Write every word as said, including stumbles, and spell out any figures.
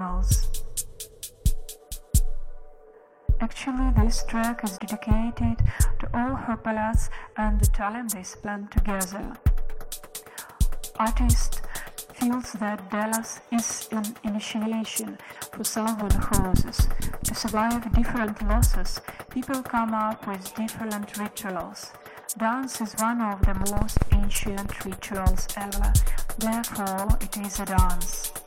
animals. Actually, this track is dedicated to all Hoppalats and the talent they spend together. Artist feels that Dallas is an initiation for Southern horses. To survive different losses, people come up with different rituals. Dance is one of the most ancient rituals ever, therefore it is a dance.